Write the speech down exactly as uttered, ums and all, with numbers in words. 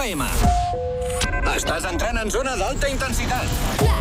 F M. Estàs entrant en zona d'alta intensitat.